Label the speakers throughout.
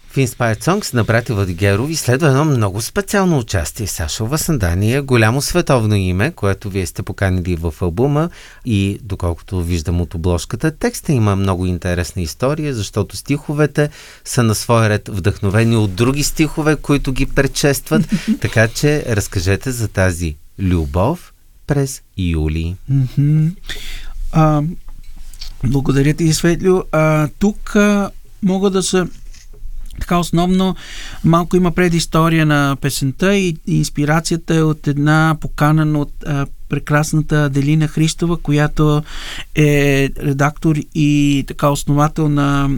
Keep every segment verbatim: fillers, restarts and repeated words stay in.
Speaker 1: В Inspired Songs на братя Владигерови следва едно много специално участие. Сашо Васандания, голямо световно име, което вие сте поканили в албума и доколкото виждам от обложката, текста има много интересна история, защото стиховете са на свой ред вдъхновени от други стихове, които ги предшестват. Така че разкажете за тази любов през юли.
Speaker 2: Mm-hmm. А, благодаря ти, Светлио. А, тук а, мога да се така основно малко има предистория на песента и инспирацията е от една покана от а, прекрасната Аделина Христова, която е редактор и така основател на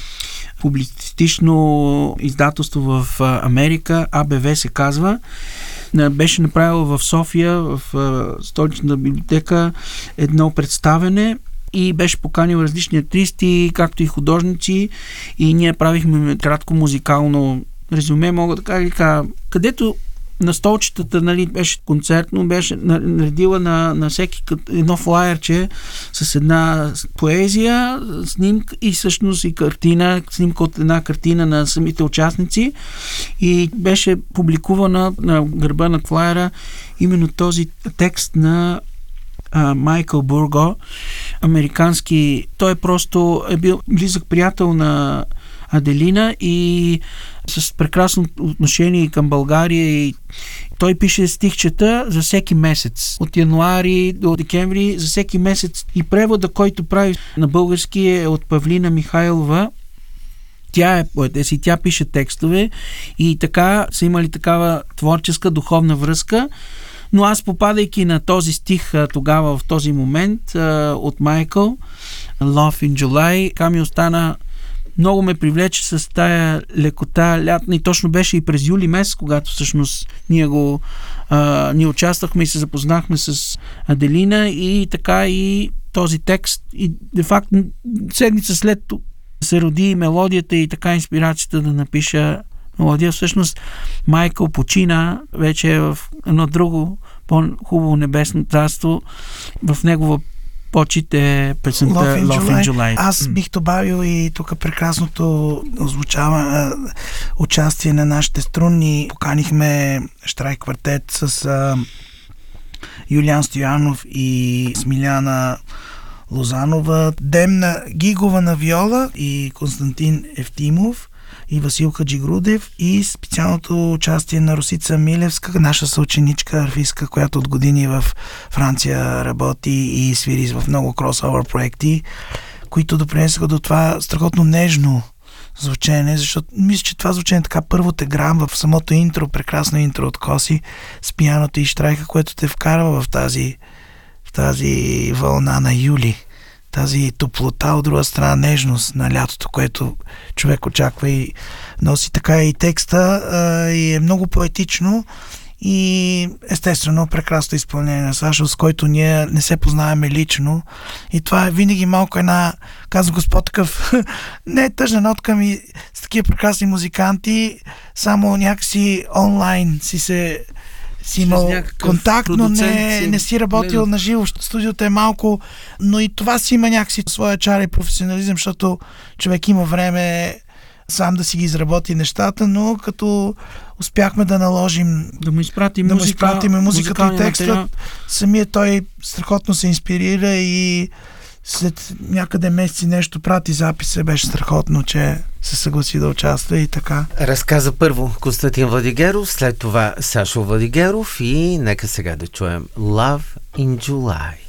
Speaker 2: публицистично издателство в а, Америка, А Б В се казва. Беше направила в София, в а, столичната библиотека едно представене и беше поканил различни артисти, както и художници, и ние правихме кратко музикално резюме, мога да кажа, където на столчетата, нали, беше концертно, беше наредила на, на всеки едно флаерче с една поезия, снимка и всъщност и картина, снимка от една картина на самите участници, и беше публикувана на гърба на флаера именно този текст на Майкъл Бурго, американски. Той просто е бил близък приятел на Аделина и с прекрасно отношение към България, и той пише стихчета за всеки месец. От януари до декември, за всеки месец. И превода, който прави на български, е от Павлина Михайлова. Тя е поетеса и тя пише текстове, и така са имали такава творческа, духовна връзка. Но аз, попадайки на този стих тогава, в този момент, от Майкъл, Love in July, така ми остана, много ме привлече с тая лекота лятна, и точно беше и през юли месец, когато всъщност ние го а, ние участвахме и се запознахме с Аделина, и така и този текст, и де факто седмица след се роди мелодията и така инспирацията да напиша мелодия. Всъщност Майкъл почина, вече е в едно друго по-хубаво небесно царство. В негова почит е песента Love in, Love in July.
Speaker 3: Аз бих добавил и тук прекрасното озвучава участие на нашите струнни. Поканихме Штрайк квартет с а, Юлиан Стоянов и Смиляна Лозанова, Демна Гигова на виола и Константин Евтимов и Васил Хаджигрудев, и специалното участие на Росица Милевска, наша съученичка арфистка, която от години в Франция работи и свири в много кросовър проекти, които допринесаха до това страхотно нежно звучене, защото мисля, че това звучене така първо те грам в самото интро, прекрасно интро от Коси с пианото и Штрайка, което те вкарва в тази, в тази вълна на юли. Тази топлота, от друга страна нежност на лятото, което човек очаква, и носи така и текста, а, и е много поетично, и естествено прекрасно изпълнение на Сашо, с който ние не се познаваме лично, и това е винаги малко една, казва Господ, такъв не е тъжна нотка, ми с такива прекрасни музиканти, само някакси онлайн си се си имал контакт, но не, си, не си работил на живо. Студиото е малко, но и това си има някакси своя чар и професионализъм, защото човек има време сам да си ги изработи нещата, но като успяхме да наложим
Speaker 2: да му изпратим
Speaker 3: да
Speaker 2: музика,
Speaker 3: изпратим музиката и текста, самия той страхотно се инспирира, и след някъде месеци нещо прати записа, беше страхотно, че се съгласи да участва и така.
Speaker 1: Разказа първо Константин Владигеров, след това Сашо Владигеров, и нека сега да чуем Love in July.